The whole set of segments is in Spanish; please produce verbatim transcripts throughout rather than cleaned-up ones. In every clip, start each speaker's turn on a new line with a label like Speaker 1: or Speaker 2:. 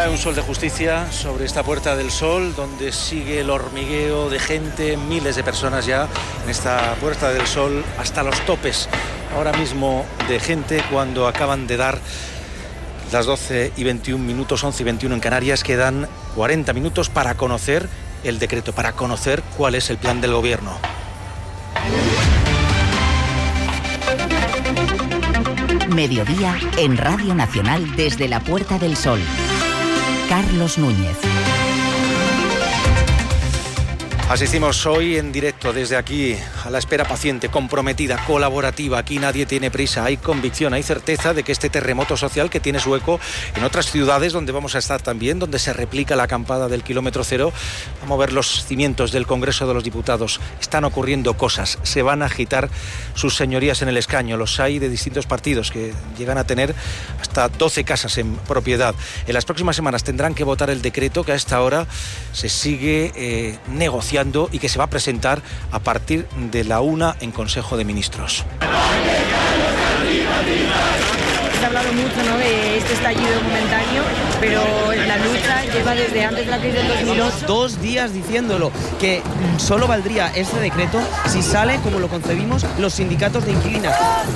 Speaker 1: Cae un sol de justicia sobre esta Puerta del Sol, donde sigue el hormigueo de gente, miles de personas ya en esta Puerta del Sol, hasta los topes ahora mismo de gente, cuando acaban de dar las doce y veintiún minutos, once y veintiuno en Canarias. Quedan cuarenta minutos para conocer el decreto, para conocer cuál es el plan del gobierno.
Speaker 2: Mediodía en Radio Nacional desde la Puerta del Sol. Carlos Núñez.
Speaker 1: Asistimos hoy en directo desde aquí a la espera paciente, comprometida, colaborativa. Aquí nadie tiene prisa, hay convicción, hay certeza de que este terremoto social, que tiene su eco en otras ciudades donde vamos a estar también, donde se replica la acampada del kilómetro cero, va a mover los cimientos del Congreso de los Diputados. Están ocurriendo cosas, se van a agitar sus señorías en el escaño. Los hay de distintos partidos que llegan a tener hasta doce casas en propiedad. En las próximas semanas tendrán que votar el decreto que a esta hora se sigue eh, negociando y que se va a presentar a partir de la una en Consejo de Ministros.
Speaker 3: Se ha hablado mucho, ¿no?, de este estallido momentáneo, pero la lucha lleva desde antes de la crisis del dos mil ocho.
Speaker 4: Dos días diciéndolo, que solo valdría este decreto si sale, como lo concebimos, los sindicatos de inquilinas.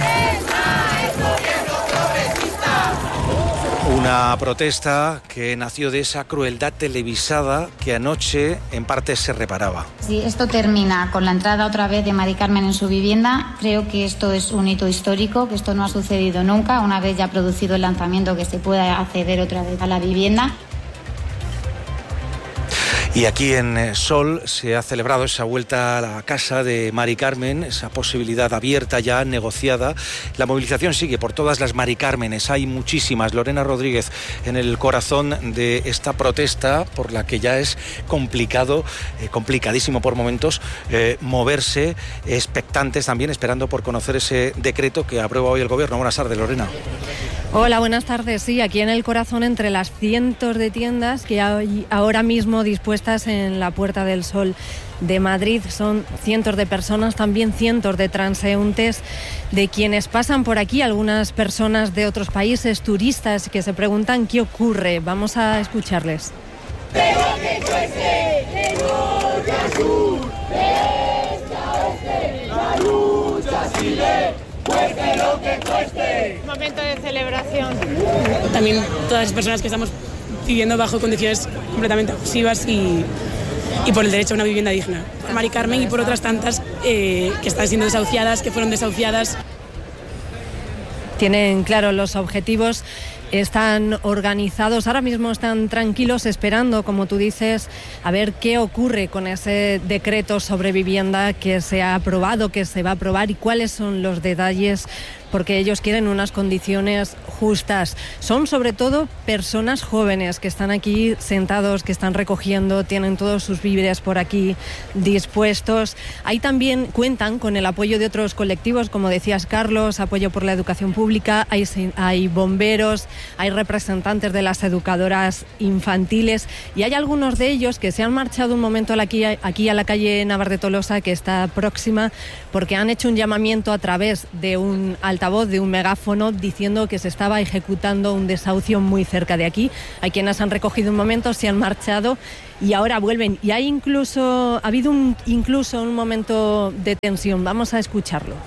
Speaker 1: Una protesta que nació de esa crueldad televisada que anoche en parte se reparaba.
Speaker 5: Si esto termina con la entrada otra vez de Mari Carmen en su vivienda, creo que esto es un hito histórico, que esto no ha sucedido nunca, una vez ya producido el lanzamiento, que se pueda acceder otra vez a la vivienda.
Speaker 1: Y aquí en Sol se ha celebrado esa vuelta a la casa de Mari Carmen, esa posibilidad abierta ya, negociada. La movilización sigue por todas las Mari Cármenes, hay muchísimas. Lorena Rodríguez, en el corazón de esta protesta, por la que ya es complicado, eh, complicadísimo por momentos, eh, moverse, expectantes también, esperando por conocer ese decreto que aprueba hoy el Gobierno. Buenas tardes, Lorena.
Speaker 6: Hola, buenas tardes. Sí, aquí en el corazón, entre las cientos de tiendas que hay ahora mismo dispuestas en la Puerta del Sol de Madrid. Son cientos de personas, también cientos de transeúntes, de quienes pasan por aquí, algunas personas de otros países, turistas, que se preguntan qué ocurre. Vamos a escucharles.
Speaker 7: Pero que cueste, de norte a sur, de este a oeste, la lucha sigue. Cueste lo que cueste.
Speaker 8: Momento de celebración.
Speaker 9: También todas las personas que estamos viviendo bajo condiciones completamente abusivas y, y por el derecho a una vivienda digna. Por Mari Carmen y por otras tantas eh, que están siendo desahuciadas, que fueron desahuciadas.
Speaker 6: Tienen claro los objetivos, están organizados, ahora mismo están tranquilos esperando, como tú dices, a ver qué ocurre con ese decreto sobre vivienda que se ha aprobado, que se va a aprobar, y cuáles son los detalles, porque ellos quieren unas condiciones justas. Son sobre todo personas jóvenes que están aquí sentados, que están recogiendo, tienen todos sus víveres por aquí dispuestos. Ahí también cuentan con el apoyo de otros colectivos, como decías, Carlos, apoyo por la educación pública, hay, hay bomberos, hay representantes de las educadoras infantiles, y hay algunos de ellos que se han marchado un momento aquí, aquí a la calle Navarre-Tolosa, que está próxima, porque han hecho un llamamiento a través de un altavoz, de un megáfono, diciendo que se estaba ejecutando un desahucio muy cerca de aquí. Hay quienes han recogido un momento, se han marchado y ahora vuelven. Y hay incluso, ha habido un, incluso un momento de tensión. Vamos a escucharlo.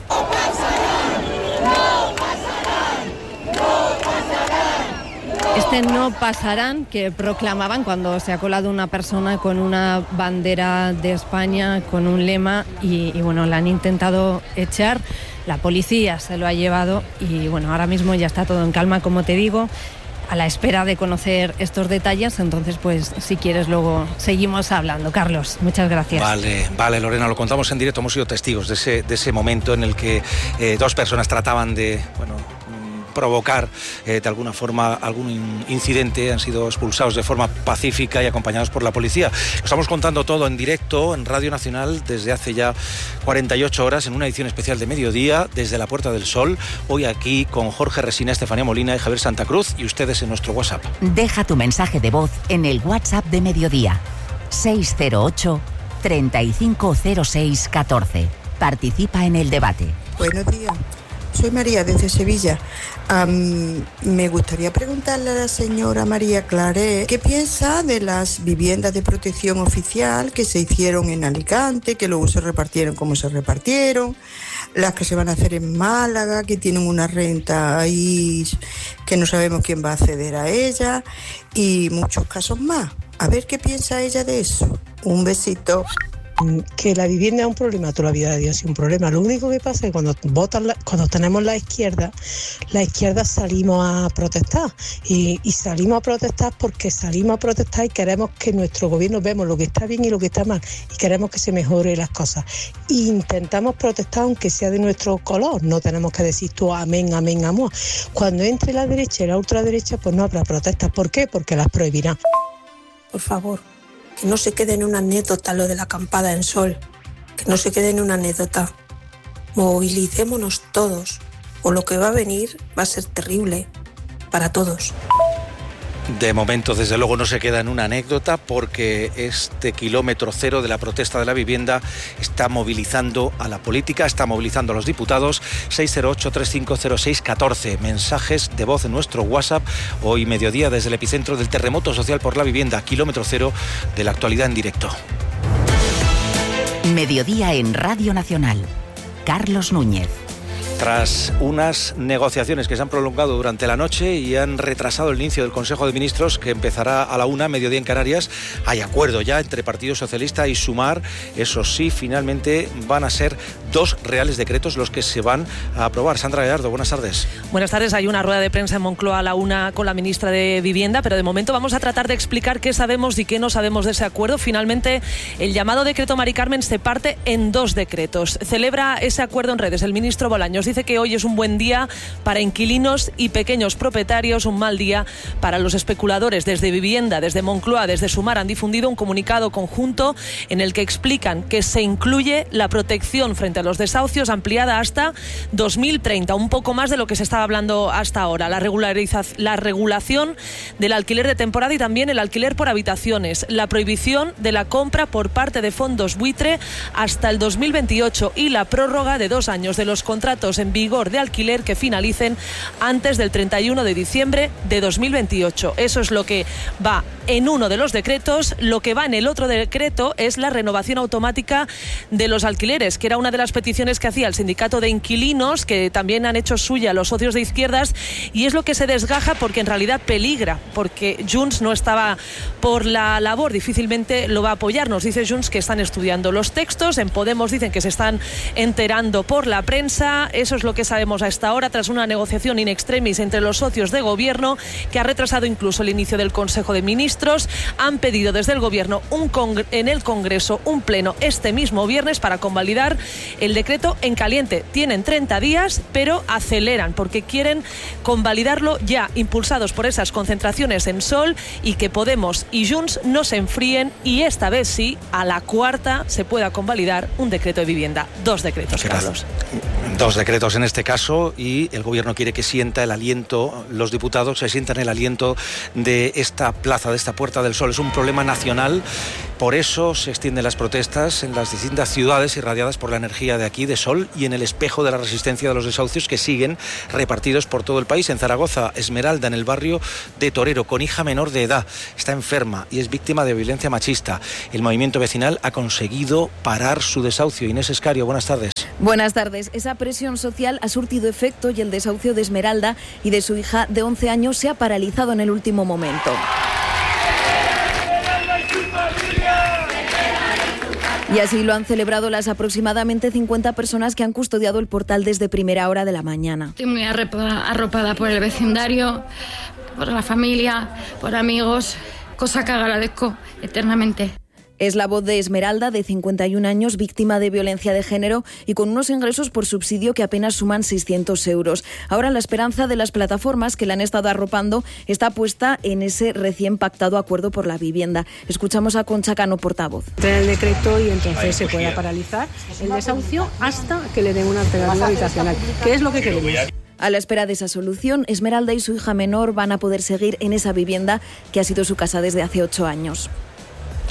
Speaker 6: Este no pasarán que proclamaban cuando se ha colado una persona con una bandera de España, con un lema, y, y bueno, la han intentado echar. La policía se lo ha llevado y bueno, ahora mismo ya está todo en calma, como te digo, a la espera de conocer estos detalles. Entonces, pues, si quieres, luego seguimos hablando. Carlos, muchas gracias.
Speaker 1: Vale, vale, Lorena, lo contamos en directo. Hemos sido testigos de ese, de ese momento en el que eh, dos personas trataban de, bueno, provocar eh, de alguna forma algún incidente, han sido expulsados de forma pacífica y acompañados por la policía. Lo estamos contando todo en directo en Radio Nacional desde hace ya cuarenta y ocho horas en una edición especial de mediodía desde la Puerta del Sol. Hoy aquí con Jorge Resina, Estefanía Molina y Javier Santa Cruz, y ustedes en nuestro WhatsApp.
Speaker 2: Deja tu mensaje de voz en el WhatsApp de Mediodía seis cero ocho, treinta y cinco cero seis, catorce. Participa en el debate.
Speaker 10: Buenos días.
Speaker 8: Soy María desde Sevilla. Um, me gustaría preguntarle a la señora María Claret qué piensa de las viviendas de protección oficial que se hicieron en Alicante, que luego se repartieron como se repartieron, las que se van a hacer en Málaga, que tienen una renta ahí que no sabemos quién va a acceder a ella, y muchos casos más. A ver qué piensa ella de eso. Un besito.
Speaker 10: Que la vivienda es un problema, toda la vida de Dios es un problema. Lo único que pasa es que cuando votan la, cuando tenemos la izquierda, la izquierda salimos a protestar y, y salimos a protestar porque salimos a protestar y queremos que nuestro gobierno vemos lo que está bien y lo que está mal y queremos que se mejore las cosas. E intentamos protestar aunque sea de nuestro color, no tenemos que decir tú amén, amén, amor. Cuando entre la derecha y la ultraderecha, pues no habrá protestas. ¿Por qué? Porque las prohibirán.
Speaker 11: Por favor, que no se quede en una anécdota lo de la acampada en Sol, que no se quede en una anécdota. Movilicémonos todos, o lo que va a venir va a ser terrible para todos.
Speaker 1: De momento, desde luego, no se queda en una anécdota porque este kilómetro cero de la protesta de la vivienda está movilizando a la política, está movilizando a los diputados. Seis cero ocho, tres cinco cero seis, uno cuatro. Mensajes de voz en nuestro WhatsApp. Hoy mediodía desde el epicentro del terremoto social por la vivienda, kilómetro cero de la actualidad en directo.
Speaker 2: Mediodía en Radio Nacional. Carlos Núñez.
Speaker 1: Tras unas negociaciones que se han prolongado durante la noche y han retrasado el inicio del Consejo de Ministros, que empezará a la una, mediodía en Canarias, hay acuerdo ya entre Partido Socialista y Sumar. Eso sí, finalmente van a ser dos reales decretos los que se van a aprobar. Sandra Gallardo, buenas tardes.
Speaker 12: Buenas tardes. Hay una rueda de prensa en Moncloa a la una con la ministra de Vivienda, pero de momento vamos a tratar de explicar qué sabemos y qué no sabemos de ese acuerdo. Finalmente, el llamado decreto Mari Carmen se parte en dos decretos. Celebra ese acuerdo en redes el ministro Bolaños. Dice que hoy es un buen día para inquilinos y pequeños propietarios, un mal día para los especuladores. Desde Vivienda, desde Moncloa, desde Sumar han difundido un comunicado conjunto en el que explican que se incluye la protección frente a los desahucios ampliada hasta dos mil treinta, un poco más de lo que se estaba hablando hasta ahora. La, regularización, la regulación del alquiler de temporada y también el alquiler por habitaciones, la prohibición de la compra por parte de fondos buitre hasta el dos mil veintiocho y la prórroga de dos años de los contratos en vigor de alquiler que finalicen antes del treinta y uno de diciembre de dos mil veintiocho. Eso es lo que va en uno de los decretos. Lo que va en el otro decreto es la renovación automática de los alquileres, que era una de las peticiones que hacía el sindicato de inquilinos, que también han hecho suya los socios de izquierdas, y es lo que se desgaja porque en realidad peligra, porque Junts no estaba por la labor, difícilmente lo va a apoyar. Nos dice Junts que están estudiando los textos, en Podemos dicen que se están enterando por la prensa. Eso es lo que sabemos a esta hora, tras una negociación in extremis entre los socios de gobierno que ha retrasado incluso el inicio del Consejo de Ministros. Han pedido desde el gobierno un congre- en el Congreso un pleno este mismo viernes para convalidar el decreto en caliente. Tienen treinta días, pero aceleran porque quieren convalidarlo ya, impulsados por esas concentraciones en Sol, y que Podemos y Junts no se enfríen y esta vez sí, a la cuarta, se pueda convalidar un decreto de vivienda. Dos decretos, Carlos.
Speaker 1: Dos decretos en este caso, y el gobierno quiere que sienta el aliento, los diputados se sientan el aliento de esta plaza, de esta Puerta del Sol. Es un problema nacional, por eso se extienden las protestas en las distintas ciudades irradiadas por la energía de aquí, de Sol, y en el espejo de la resistencia de los desahucios que siguen repartidos por todo el país. En Zaragoza, Esmeralda, en el barrio de Torero, con hija menor de edad, está enferma y es víctima de violencia machista. El movimiento vecinal ha conseguido parar su desahucio. Inés Escario, buenas tardes.
Speaker 13: Buenas tardes. Esa presión social ha surtido efecto y el desahucio de Esmeralda y de su hija de once años se ha paralizado en el último momento. Y así lo han celebrado las aproximadamente cincuenta personas que han custodiado el portal desde primera hora de la mañana.
Speaker 14: Estoy muy arropada, arropada por el vecindario, por la familia, por amigos, cosa que agradezco eternamente.
Speaker 13: Es la voz de Esmeralda, de cincuenta y un años, víctima de violencia de género y con unos ingresos por subsidio que apenas suman seiscientos euros. Ahora la esperanza de las plataformas que la han estado arropando está puesta en ese recién pactado acuerdo por la vivienda. Escuchamos a Concha Cano, portavoz.
Speaker 15: El decreto y entonces se pueda paralizar el desahucio hasta que le den una alternativa habitacional, que es lo que queremos.
Speaker 13: A la espera de esa solución, Esmeralda y su hija menor van a poder seguir en esa vivienda que ha sido su casa desde hace ocho años.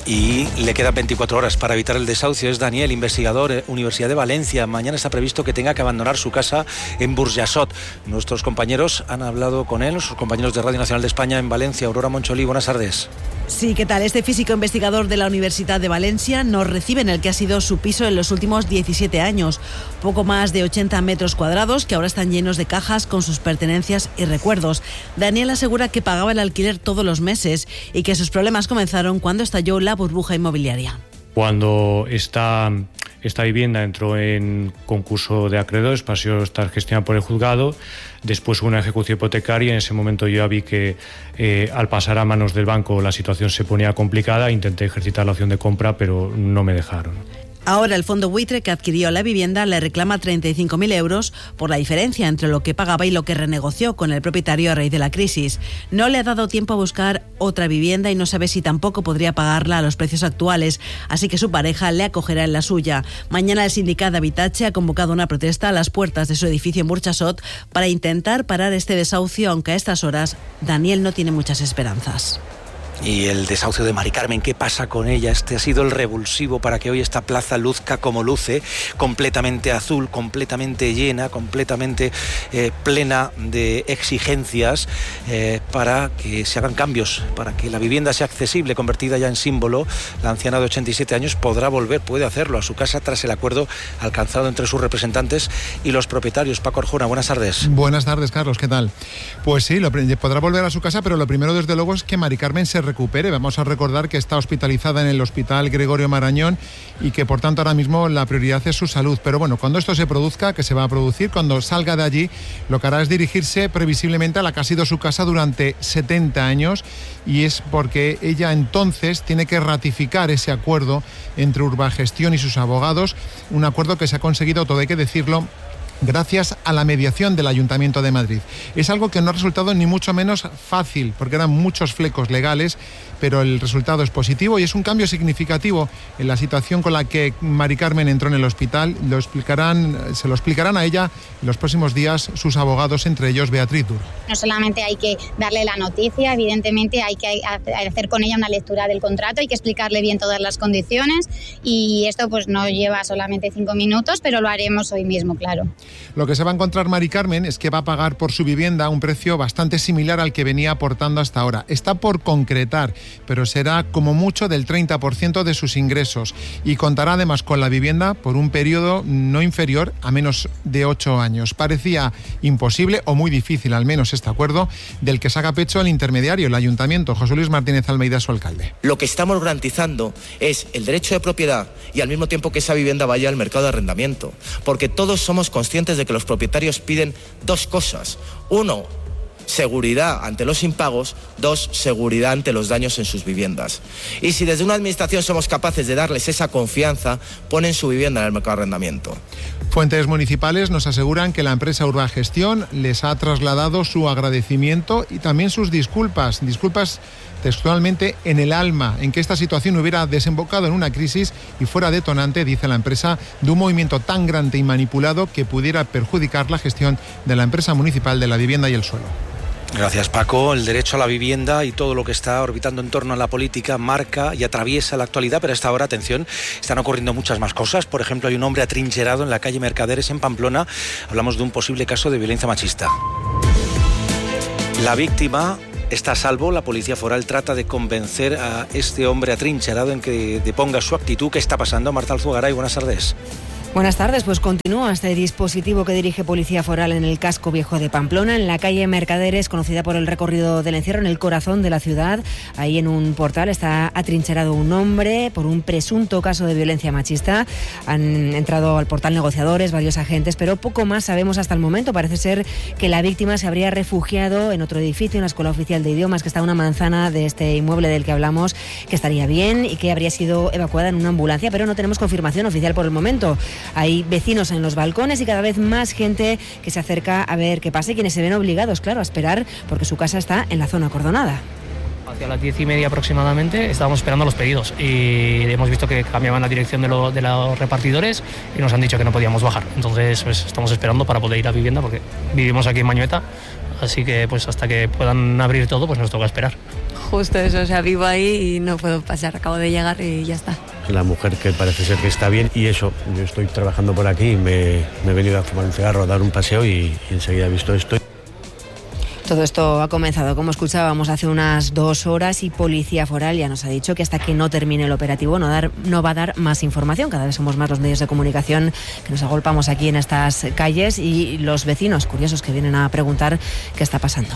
Speaker 1: Y le quedan veinticuatro horas para evitar el desahucio. Es Daniel, investigador, eh, Universidad de Valencia. Mañana está previsto que tenga que abandonar su casa en Burjassot. Nuestros compañeros han hablado con él, nuestros compañeros de Radio Nacional de España en Valencia. Aurora Moncholí, buenas tardes.
Speaker 16: Sí, ¿qué tal? Este físico investigador de la Universidad de Valencia nos recibe en el que ha sido su piso en los últimos diecisiete años. Poco más de ochenta metros cuadrados que ahora están llenos de cajas con sus pertenencias y recuerdos. Daniel asegura que pagaba el alquiler todos los meses y que sus problemas comenzaron cuando estalló la burbuja inmobiliaria.
Speaker 17: Cuando esta, esta vivienda entró en concurso de acreedores, pasó a estar gestionada por el juzgado, después hubo una ejecución hipotecaria y en ese momento yo ya vi que eh, al pasar a manos del banco la situación se ponía complicada, intenté ejercitar la opción de compra pero no me dejaron.
Speaker 16: Ahora el fondo buitre que adquirió la vivienda le reclama treinta y cinco mil euros por la diferencia entre lo que pagaba y lo que renegoció con el propietario a raíz de la crisis. No le ha dado tiempo a buscar otra vivienda y no sabe si tampoco podría pagarla a los precios actuales, así que su pareja le acogerá en la suya. Mañana el sindicat d'Habitatge ha convocado una protesta a las puertas de su edificio en Burjassot para intentar parar este desahucio, aunque a estas horas Daniel no tiene muchas esperanzas.
Speaker 1: Y el desahucio de Mari Carmen, ¿qué pasa con ella? Este ha sido el revulsivo para que hoy esta plaza luzca como luce, completamente azul, completamente llena, completamente eh, plena de exigencias eh, para que se hagan cambios, para que la vivienda sea accesible, convertida ya en símbolo. La anciana de ochenta y siete años podrá volver, puede hacerlo, a su casa tras el acuerdo alcanzado entre sus representantes y los propietarios. Paco Arjona, buenas tardes.
Speaker 18: Buenas tardes, Carlos, ¿qué tal? Pues sí, lo, podrá volver a su casa, pero lo primero desde luego es que Mari Carmen se recupere. Vamos a recordar que está hospitalizada en el Hospital Gregorio Marañón y que por tanto ahora mismo la prioridad es su salud. Pero bueno, cuando esto se produzca, que se va a producir, cuando salga de allí, lo que hará es dirigirse previsiblemente a la que ha sido su casa durante setenta años, y es porque ella entonces tiene que ratificar ese acuerdo entre Urbagestión y sus abogados, un acuerdo que se ha conseguido, todo hay que decirlo, gracias a la mediación del Ayuntamiento de Madrid. Es algo que no ha resultado ni mucho menos fácil, porque eran muchos flecos legales, pero el resultado es positivo y es un cambio significativo en la situación con la que Mari Carmen entró en el hospital. Lo explicarán, se lo explicarán a ella en los próximos días sus abogados, entre ellos Beatriz Duro.
Speaker 5: No solamente hay que darle la noticia, evidentemente hay que hacer con ella una lectura del contrato, hay que explicarle bien todas las condiciones, y esto pues no lleva solamente cinco minutos, pero lo haremos hoy mismo, claro.
Speaker 18: Lo que se va a encontrar Mari Carmen es que va a pagar por su vivienda un precio bastante similar al que venía aportando hasta ahora. Está por concretar, pero será como mucho del treinta por ciento de sus ingresos, y contará además con la vivienda por un periodo no inferior a menos de ocho años. Parecía imposible o muy difícil, al menos este acuerdo, del que saca pecho el intermediario, el Ayuntamiento. José Luis Martínez Almeida, su alcalde.
Speaker 19: Lo que estamos garantizando es el derecho de propiedad y al mismo tiempo que esa vivienda vaya al mercado de arrendamiento, porque todos somos conscientes de que los propietarios piden dos cosas. Uno, seguridad ante los impagos. Dos, seguridad ante los daños en sus viviendas. Y si desde una administración somos capaces de darles esa confianza, ponen su vivienda en el mercado de arrendamiento.
Speaker 18: Fuentes municipales nos aseguran que la empresa Urbagestión les ha trasladado su agradecimiento y también sus disculpas, disculpas textualmente en el alma, en que esta situación hubiera desembocado en una crisis y fuera detonante, dice la empresa, de un movimiento tan grande y manipulado que pudiera perjudicar la gestión de la empresa municipal de la vivienda y el suelo.
Speaker 1: Gracias, Paco. El derecho a la vivienda y todo lo que está orbitando en torno a la política marca y atraviesa la actualidad, pero a esta hora, atención, están ocurriendo muchas más cosas. Por ejemplo, hay un hombre atrincherado en la calle Mercaderes, en Pamplona. Hablamos de un posible caso de violencia machista. La víctima está a salvo. La policía foral trata de convencer a este hombre atrincherado en que deponga su actitud. ¿Qué está pasando? Marta Alzugaray, buenas tardes.
Speaker 20: Buenas tardes, pues continúa este dispositivo que dirige Policía Foral en el casco viejo de Pamplona, en la calle Mercaderes, conocida por el recorrido del encierro, en el corazón de la ciudad. Ahí en un portal está atrincherado un hombre por un presunto caso de violencia machista. Han entrado al portal negociadores, varios agentes, pero poco más sabemos hasta el momento. Parece ser que la víctima se habría refugiado en otro edificio, en la Escuela Oficial de Idiomas, que está a una manzana de este inmueble del que hablamos, que estaría bien y que habría sido evacuada en una ambulancia, pero no tenemos confirmación oficial por el momento. Hay vecinos en los balcones y cada vez más gente que se acerca a ver qué pasa y quienes se ven obligados, claro, a esperar porque su casa está en la zona acordonada.
Speaker 21: Hacia las diez y media aproximadamente estábamos esperando los pedidos y hemos visto que cambiaban la dirección de, lo, de los repartidores y nos han dicho que no podíamos bajar. Entonces pues, estamos esperando para poder ir a vivienda porque vivimos aquí en Mañueta, Así que pues hasta que puedan abrir todo, pues nos toca esperar.
Speaker 3: Justo eso, o sea, vivo ahí y no puedo pasar, acabo de llegar y ya está.
Speaker 22: La mujer que parece ser que está bien y eso, yo estoy trabajando por aquí, me, me he venido a fumar un cigarro, a dar un paseo y, y enseguida he visto esto.
Speaker 20: Todo esto ha comenzado, como escuchábamos, hace unas dos horas y Policía Foral ya nos ha dicho que hasta que no termine el operativo no, dar, no va a dar más información. Cada vez somos más los medios de comunicación que nos agolpamos aquí en estas calles y los vecinos curiosos que vienen a preguntar qué está pasando.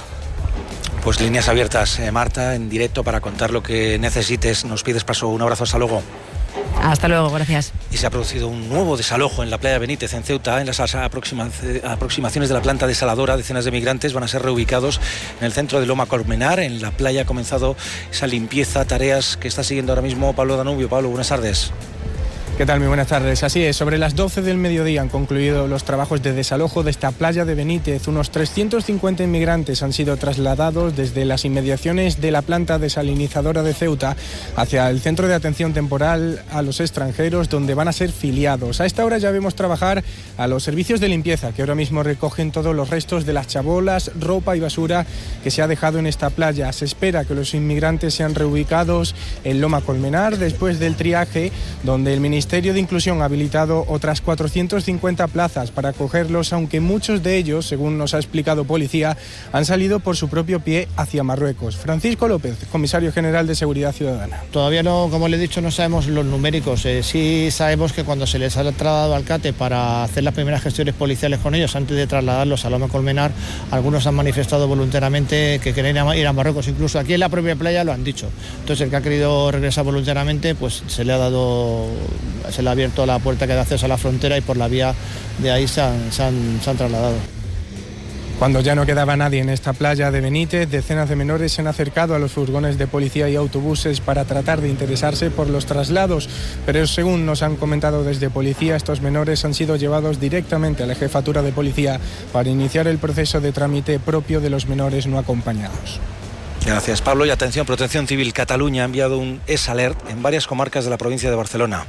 Speaker 1: Pues líneas abiertas, eh, Marta, en directo para contar lo que necesites. Nos pides paso. Un abrazo, hasta luego.
Speaker 20: Hasta luego, gracias.
Speaker 1: Y se ha producido un nuevo desalojo en la playa Benítez, en Ceuta. En las aproxima aproximaciones de la planta desaladora, decenas de migrantes van a ser reubicados en el centro de Loma Colmenar. En la playa ha comenzado esa limpieza, tareas que está siguiendo ahora mismo Pablo Danubio. Pablo, buenas tardes.
Speaker 23: ¿Qué tal? Muy buenas tardes. Así es, sobre las doce del mediodía han concluido los trabajos de desalojo de esta playa de Benítez. Unos trescientos cincuenta inmigrantes han sido trasladados desde las inmediaciones de la planta desalinizadora de Ceuta hacia el centro de atención temporal a los extranjeros, donde van a ser filiados. A esta hora ya vemos trabajar a los servicios de limpieza, que ahora mismo recogen todos los restos de las chabolas, ropa y basura que se ha dejado en esta playa. Se espera que los inmigrantes sean reubicados en Loma Colmenar después del triaje, donde el Ministerio El Ministerio de Inclusión ha habilitado otras cuatrocientas cincuenta plazas para acogerlos, aunque muchos de ellos, según nos ha explicado Policía, han salido por su propio pie hacia Marruecos. Francisco López, comisario general de Seguridad Ciudadana.
Speaker 24: Todavía no, como le he dicho, no sabemos los numéricos. Eh, sí sabemos que cuando se les ha trasladado al CATE para hacer las primeras gestiones policiales con ellos, antes de trasladarlos a Loma Colmenar, algunos han manifestado voluntariamente que quieren ir a Marruecos. Incluso aquí en la propia playa lo han dicho. Entonces el que ha querido regresar voluntariamente, pues se le ha dado... se le ha abierto la puerta que da acceso a la frontera y por la vía de ahí se han, se han, se han trasladado.
Speaker 23: Cuando ya no quedaba nadie en esta playa de Benítez, decenas de menores se han acercado a los furgones de policía y autobuses para tratar de interesarse por los traslados, pero según nos han comentado desde Policía, estos menores han sido llevados directamente a la jefatura de policía para iniciar el proceso de trámite propio de los menores no acompañados.
Speaker 1: Gracias, Pablo. Y atención, Protección Civil Cataluña ha enviado un S-Alert en varias comarcas de la provincia de Barcelona.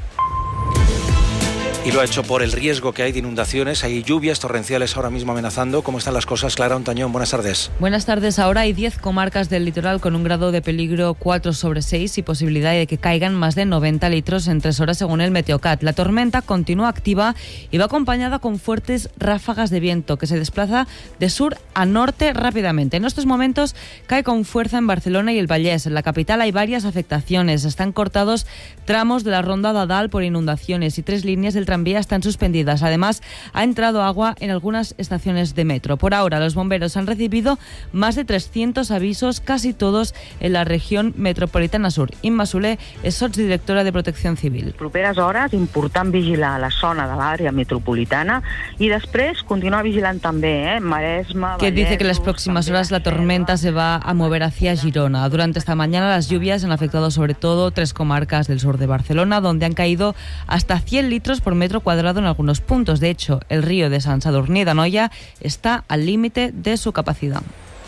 Speaker 1: Y lo ha hecho por el riesgo que hay de inundaciones. Hay lluvias torrenciales ahora mismo amenazando. ¿Cómo están las cosas? Clara Ontañón, buenas tardes.
Speaker 25: Buenas tardes. Ahora hay diez comarcas del litoral con un grado de peligro cuatro sobre seis y posibilidad de que caigan más de noventa litros en tres horas según el Meteocat. La tormenta continúa activa y va acompañada con fuertes ráfagas de viento que se desplaza de sur a norte rápidamente. En estos momentos cae con fuerza en Barcelona y el Vallès. En la capital hay varias afectaciones. Están cortados tramos de la Ronda d'Adal por inundaciones y tres líneas del tranvía están suspendidas. Además, ha entrado agua en algunas estaciones de metro. Por ahora, los bomberos han recibido más de trescientos avisos, casi todos en la región metropolitana sur. Imma Soler és sotsdirectora de Protecció Civil.
Speaker 26: Properes hores, important vigilar la zona de l'àrea metropolitana y després continuar vigilant també, eh, Maresma,
Speaker 25: que dice que en las próximas horas la tormenta se va a mover hacia Girona. Durante esta mañana las lluvias han afectado sobre todo tres comarcas del sur de Barcelona, donde han caído hasta cien litros por metro cuadrado en algunos puntos. De hecho, el río de Sant Sadurní d'Anoia está al límite de su capacidad.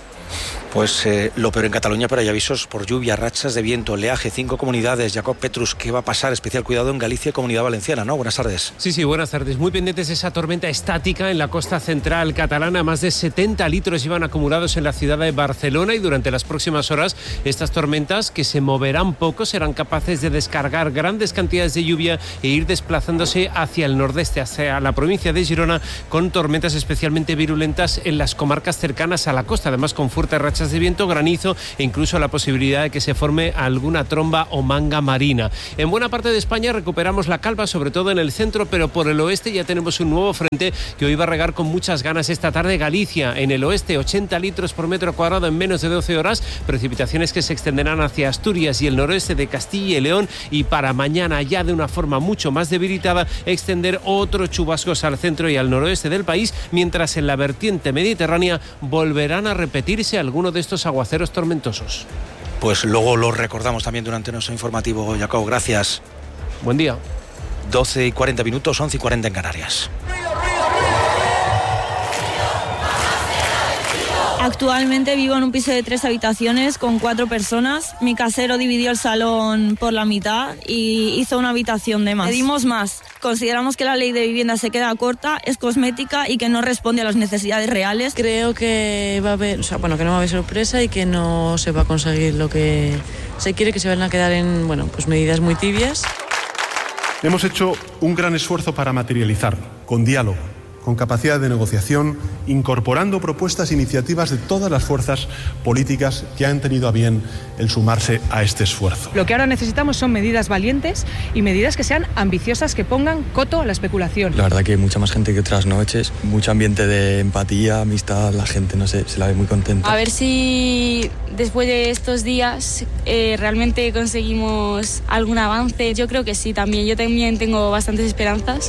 Speaker 1: Pues eh, lo peor en Cataluña, pero hay avisos por lluvia, rachas de viento, oleaje, cinco comunidades. Jacob Petrus, ¿qué va a pasar? Especial cuidado en Galicia y Comunidad Valenciana, ¿no? Buenas tardes.
Speaker 27: Sí, sí, buenas tardes. Muy pendientes de esa tormenta estática en la costa central catalana. Más de setenta litros iban acumulados en la ciudad de Barcelona y durante las próximas horas estas tormentas, que se moverán poco, serán capaces de descargar grandes cantidades de lluvia e ir desplazándose hacia el nordeste, hacia la provincia de Girona, con tormentas especialmente virulentas en las comarcas cercanas a la costa, además con fuertes rachas de viento, granizo e incluso la posibilidad de que se forme alguna tromba o manga marina. En buena parte de España recuperamos la calma, sobre todo en el centro, pero por el oeste ya tenemos un nuevo frente que hoy va a regar con muchas ganas esta tarde. Galicia, en el oeste, ochenta litros por metro cuadrado en menos de doce horas, precipitaciones que se extenderán hacia Asturias y el noroeste de Castilla y León, y para mañana, ya de una forma mucho más debilitada, extender otros chubascos al centro y al noroeste del país, mientras en la vertiente mediterránea volverán a repetirse algunos de estos aguaceros tormentosos.
Speaker 1: Pues luego lo recordamos también durante nuestro informativo, Jacob. Gracias.
Speaker 27: Buen día.
Speaker 1: doce y cuarenta minutos, once y cuarenta en Canarias.
Speaker 4: Actualmente vivo en un piso de tres habitaciones con cuatro personas. Mi casero dividió el salón por la mitad y hizo una habitación de más. Pedimos más. Consideramos que la ley de vivienda se queda corta, es cosmética y que no responde a las necesidades reales.
Speaker 6: Creo que va a haber, o sea, bueno, que no va a haber sorpresa y que no se va a conseguir lo que se quiere, que se van a quedar en, bueno, pues medidas muy tibias.
Speaker 7: Hemos hecho un gran esfuerzo para materializar, con diálogo, con capacidad de negociación, incorporando propuestas e iniciativas de todas las fuerzas políticas que han tenido a bien el sumarse a este esfuerzo.
Speaker 8: Lo que ahora necesitamos son medidas valientes y medidas que sean ambiciosas, que pongan coto a la especulación.
Speaker 9: La verdad que mucha más gente que otras noches, mucho ambiente de empatía, amistad, la gente, no sé, se la ve muy contenta.
Speaker 10: A ver si después de estos días eh, realmente conseguimos algún avance. Yo creo que sí, también. Yo también tengo bastantes esperanzas.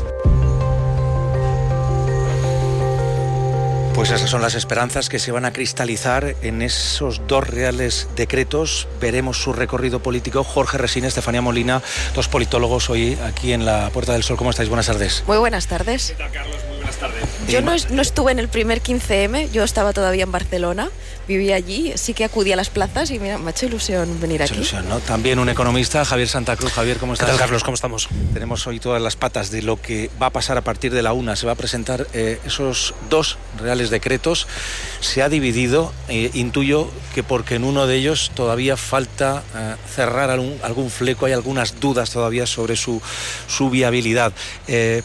Speaker 1: Pues esas son las esperanzas que se van a cristalizar en esos dos reales decretos. Veremos su recorrido político. Jorge Resines, Estefanía Molina, dos politólogos hoy aquí en la Puerta del Sol. ¿Cómo estáis? Buenas tardes.
Speaker 11: Muy buenas tardes.
Speaker 27: ¿Qué tal, Carlos? Muy buenas tardes.
Speaker 11: Yo no, no estuve en el primer quince eme, yo estaba todavía en Barcelona, vivía allí, sí que acudí a las plazas y mira, me ha hecho ilusión venir aquí.
Speaker 1: Ilusión, ¿no? También un economista, Javier Santa Cruz. Javier, ¿cómo estás?
Speaker 28: ¿Qué tal, Carlos? ¿Cómo estamos?
Speaker 1: Tenemos hoy todas las patas de lo que va a pasar a partir de la una. Se va a presentar eh, esos dos reales decretos. Se ha dividido, eh, intuyo que porque en uno de ellos todavía falta eh, cerrar algún, algún fleco, hay algunas dudas todavía sobre su, su viabilidad. Eh,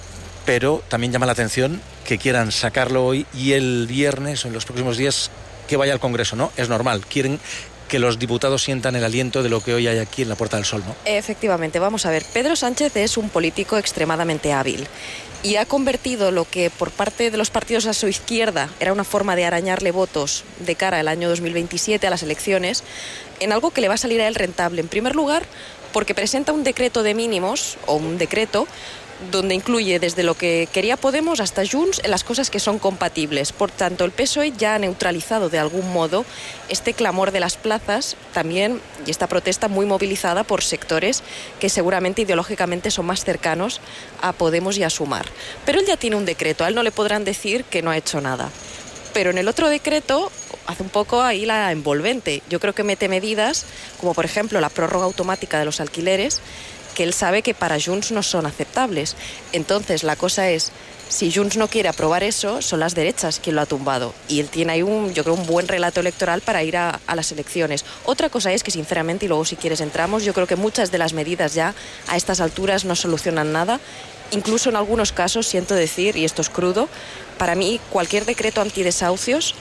Speaker 1: pero también llama la atención que quieran sacarlo hoy y el viernes o en los próximos días que vaya al Congreso, ¿no? Es normal, quieren que los diputados sientan el aliento de lo que hoy hay aquí en la Puerta del Sol, ¿no?
Speaker 11: Efectivamente, vamos a ver, Pedro Sánchez es un político extremadamente hábil y ha convertido lo que por parte de los partidos a su izquierda era una forma de arañarle votos de cara al año dos mil veintisiete, a las elecciones, en algo que le va a salir a él rentable. En primer lugar, porque presenta un decreto de mínimos, o un decreto, donde incluye desde lo que quería Podemos hasta Junts en las cosas que son compatibles. Por tanto, el P S O E ya ha neutralizado de algún modo este clamor de las plazas también y esta protesta muy movilizada por sectores que seguramente ideológicamente son más cercanos a Podemos y a Sumar. Pero él ya tiene un decreto, a él no le podrán decir que no ha hecho nada. Pero en el otro decreto hace un poco ahí la envolvente. Yo creo que mete medidas como por ejemplo la prórroga automática de los alquileres, que él sabe que para Junts no son aceptables. Entonces la cosa es, si Junts no quiere aprobar eso, son las derechas quien lo ha tumbado. Y él tiene ahí un, yo creo, un buen relato electoral para ir a, a las elecciones. Otra cosa es que sinceramente, y luego si quieres entramos, yo creo que muchas de las medidas ya a estas alturas no solucionan nada. Incluso en algunos casos, siento decir, y esto es crudo, para mí cualquier decreto antidesahucios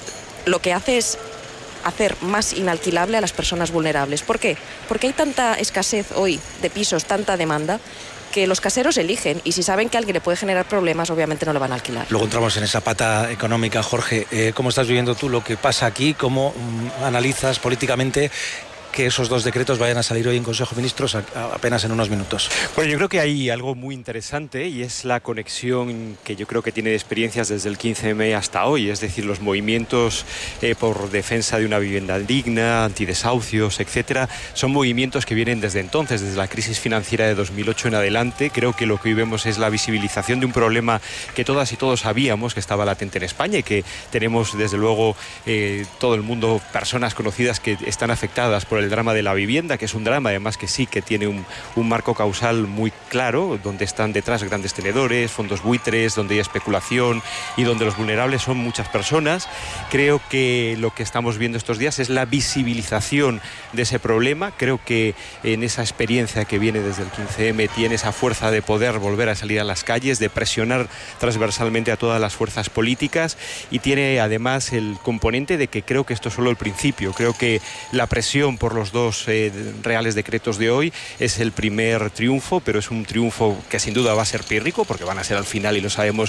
Speaker 11: lo que hace es hacer más inalquilable a las personas vulnerables. ¿Por qué? Porque hay tanta escasez hoy de pisos, tanta demanda, que los caseros eligen y si saben que a alguien le puede generar problemas, obviamente no lo van a alquilar.
Speaker 1: Luego entramos en esa pata económica. Jorge, eh, ¿cómo estás viviendo tú lo que pasa aquí? ¿Cómo mm, analizas políticamente que esos dos decretos vayan a salir hoy en Consejo de Ministros a, a, apenas en unos minutos?
Speaker 29: Bueno, yo creo que hay algo muy interesante y es la conexión que yo creo que tiene de experiencias desde el quince eme hasta hoy, es decir, los movimientos eh, por defensa de una vivienda digna, antidesahucios, etcétera, son movimientos que vienen desde entonces, desde la crisis financiera de dos mil ocho en adelante. Creo que lo que hoy vemos es la visibilización de un problema que todas y todos sabíamos que estaba latente en España y que tenemos desde luego eh, todo el mundo, personas conocidas que están afectadas por el drama de la vivienda, que es un drama además que sí que tiene un, un marco causal muy claro, donde están detrás grandes tenedores, fondos buitres, donde hay especulación y donde los vulnerables son muchas personas. Creo que lo que estamos viendo estos días es la visibilización de ese problema. Creo que en esa experiencia que viene desde el quince eme tiene esa fuerza de poder volver a salir a las calles, de presionar transversalmente a todas las fuerzas políticas y tiene además el componente de que creo que esto es solo el principio. Creo que la presión por los dos eh, reales decretos de hoy es el primer triunfo, pero es un triunfo que sin duda va a ser pírrico porque van a ser al final, y lo sabemos,